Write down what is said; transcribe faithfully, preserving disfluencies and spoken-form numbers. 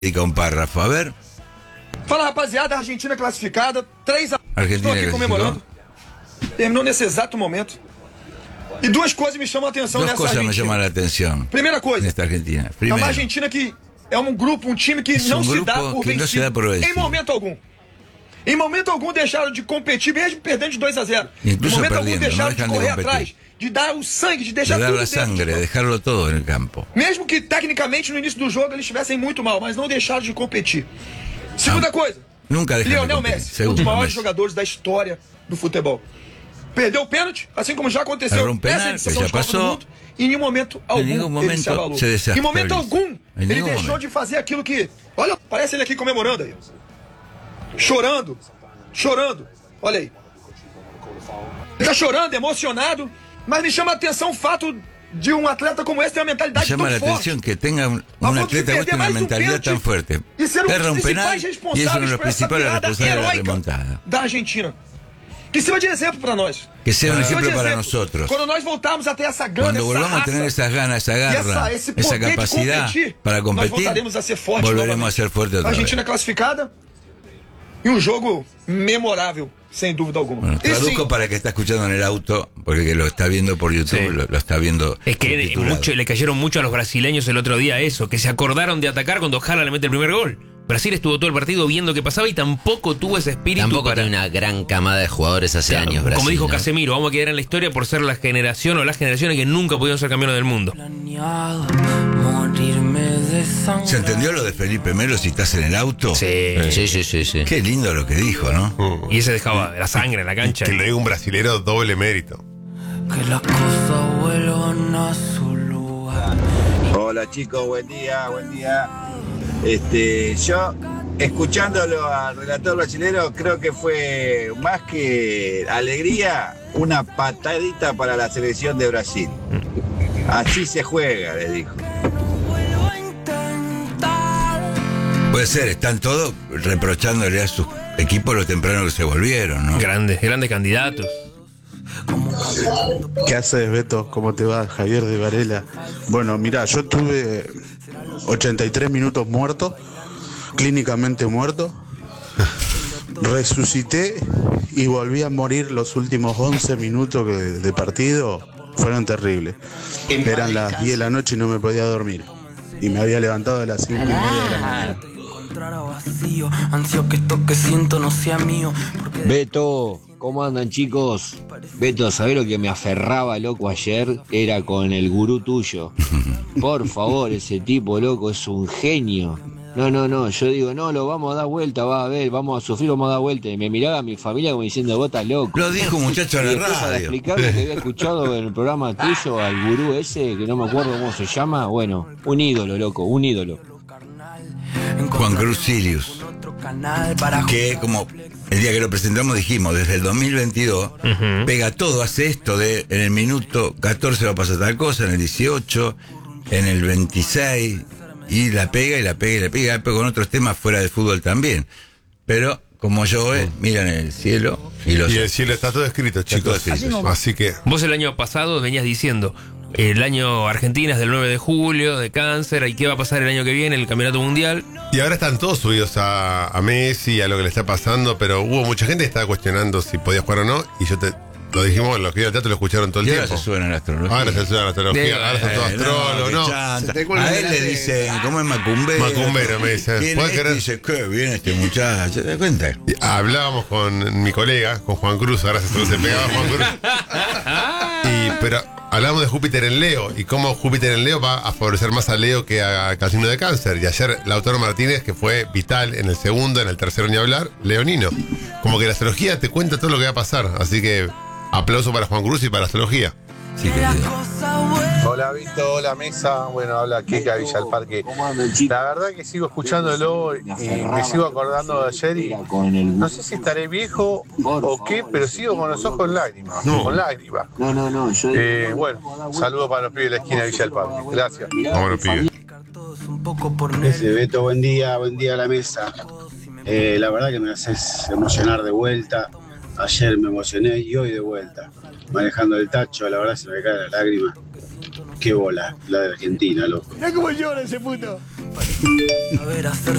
dedica un párrafo, a ver. Fala, rapaziada, Argentina classificada, três a zero. Argentina Estou aqui comemorando. Terminou nesse exato momento. E duas coisas me chamam a atenção Dos nessa cosas me Argentina. llaman la atención Primeira coisa, en esta Argentina. é Primero, uma Argentina que é um grupo, um time que Es não un se grupo dá por que no se vencido dá por em vencido. momento algum. Em momento algum deixaram de competir, mesmo perdendo de dois a zero. Incluso em momento algum perdendo, deixaram não de deixam de correr competir. atrás, de dar o sangue, de de deixar dar tudo la dentro de sangre, campo. dejarlo todo en el campo. Mesmo que tecnicamente no início do jogo eles estivessem muito mal, mas não deixaram de competir. Segunda Ah, coisa, Nunca dejan de Lionel competir. Messi, um dos Segundo, maiores Messi. jogadores da história do futebol. Perdeu o pênalti, assim como já aconteceu Errou um nessa penal, edição já de Copa do passou. Mundo. E em nenhum momento algum nenhum ele momento se abalou. se desactualizou. Em momento algum Em ele nenhum deixou momento. de fazer aquilo que... Olha, parece ele aqui comemorando aí. Chorando, chorando. Olha aí. Ele tá chorando, emocionado, mas me chama a atenção o fato de um atleta como esse ter uma Me mentalidade llama tão la forte. atención que tenga un, A un ponto de atleta perder con una mais um mentalidad pênalti tan fuerte. e ser um dos Erra un penal principais y es uno de responsáveis los por essa principales virada responsables de la heróica remontada. da Argentina. Que sirva de exemplo para nós. Que sea un Que sirva ejemplo de para exemplo. nosotros. Quando nós voltarmos a ter essa gana, Cuando essa volvamos a raça, tener esas ganas, esa e garra, essa, esse esa poder de capacidad competir, para nós competir, voltaremos a ser fortes volveremos novamente. a ser fuertes otra vez. Argentina classificada e um jogo memorável, sem dúvida alguma. Bueno, E traduzco sim, para el que está escuchando en el auto, porque que lo está viendo por YouTube, Sí. lo, lo está viendo. Es que subtitulado. mucho, le cayeron mucho a los brasileños el otro día eso, que se acordaron de atacar cuando Jala le mete el primer gol. Brasil estuvo todo el partido viendo qué pasaba y tampoco tuvo ese espíritu Tampoco para... tiene una gran camada de jugadores hace Claro, años, como Brasil, dijo ¿no? Casemiro, vamos a quedar en la historia por ser la generación o las generaciones que nunca pudieron ser campeones del mundo. ¿Se entendió lo de Felipe Melo si estás en el auto? Sí. Sí, sí, sí, sí. Qué lindo lo que dijo, ¿no? Y ese dejaba la sangre en la cancha. Que lo diga un brasilero, doble mérito. Que las cosas vuelvan a su lugar. Hola chicos, buen día, buen día. Este, yo, escuchándolo al relator brasilero, creo que fue más que alegría, una patadita para la selección de Brasil. Así se juega, le dijo. Puede ser, están todos reprochándole a sus equipos lo temprano que se volvieron, ¿no? Grandes, grandes candidatos. ¿Qué haces, Beto? ¿Cómo te va? Javier de Varela. Bueno, mira, yo tuve ochenta y tres minutos muerto, clínicamente muerto. Resucité y volví a morir los últimos once minutos que- de partido. Fueron terribles. Eran las diez de la noche y no me podía dormir. Y me había levantado a las cinco y media de la mañana. Encontrar a vacío, ansio que esto que siento no sea mío. Porque Beto, ¿cómo andan chicos? Beto, ¿sabés lo que me aferraba loco ayer? Era con el gurú tuyo. Por favor, ese tipo loco es un genio. No, no, no, yo digo, no, lo vamos a dar vuelta, va a ver, vamos a sufrir, vamos a dar vuelta. Y me miraba mi familia como diciendo, vos estás loco. Lo dijo un muchacho en Y la después para radio. explicarme que había escuchado en el programa tuyo al gurú ese, que no me acuerdo cómo se llama, bueno, un ídolo, loco, un ídolo. Juan Cruz Silius, otro canal para que como el día que lo presentamos dijimos, desde el dos mil veintidós, Ujú. pega todo, hace esto de en el minuto catorce va a pasar tal cosa, en el dieciocho, en el veintiséis, y la pega y la pega y la pega, y la pega con otros temas fuera del fútbol también. Pero como yo, eh, miran el cielo y los... Y el cielo está todo escrito, Está chicos. todo escrito, sí. Así que, Vos el año pasado venías diciendo, el año Argentina es del nueve de julio, de cáncer, ¿y qué va a pasar el año que viene, el campeonato mundial? y ahora están todos subidos a, a Messi, a lo que le está pasando, pero hubo mucha gente que estaba cuestionando si podía jugar o no, y yo te lo dijimos, los que iban al teatro lo escucharon todo el Y ahora tiempo. se suben a la astrología. Ahora se suben a la astrología, Eh, ahora son todos Eh, astrólogos, qué ¿no? chanta. te cuelga A él la le de- dicen, ¿cómo es macumbero? Macumbero, me dicen. Viene ¿Puedes este y creer? dice, qué bien este muchacho, ¿te das cuenta? Y hablábamos con mi colega, con Juan Cruz, ahora se, se pegaba Juan Cruz. Y, pero hablamos de Júpiter en Leo y cómo Júpiter en Leo va a favorecer más a Leo que a Casino de Cáncer. Y ayer Lautaro Martínez, que fue vital en el segundo, en el tercero ni hablar, leonino. Como que la astrología te cuenta todo lo que va a pasar. Así que aplauso para Juan Cruz y para la astrología. Sí, querido. Hola Vito, hola Mesa, bueno, habla Kika Villa del Parque. La verdad que sigo escuchándolo y me sigo acordando de ayer y no sé si estaré viejo o qué, pero sigo con los ojos en lágrimas, No. con lágrimas. No, no, no, yo... Eh, bueno, saludos para los pibes de la esquina de Villa del Parque, gracias. Vámonos, pibes. todos un poco por Ese Beto, buen día, buen día a la mesa. Eh, la verdad que me haces emocionar de vuelta. Ayer me emocioné y hoy de vuelta. Manejando el tacho, la verdad se me cae la lágrima. Qué bola, la de Argentina, loco. Mira cómo llora ese puto. Saber hacer